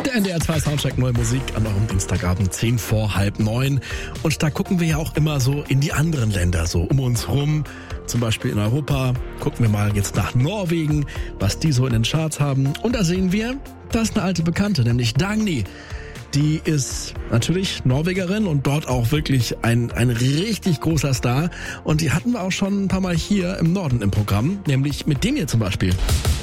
Der NDR 2 Soundcheck Neue Musik an eurem Dienstagabend 10 vor halb 9. Und da gucken wir ja auch immer so in die anderen Länder, so um uns rum. Zum Beispiel in Europa. Gucken wir mal jetzt nach Norwegen, was die so in den Charts haben. Und da sehen wir, da ist eine alte Bekannte, nämlich Dagny. Die ist natürlich Norwegerin und dort auch wirklich ein richtig großer Star. Und die hatten wir auch schon ein paar Mal hier im Norden im Programm, nämlich mit dem hier zum Beispiel.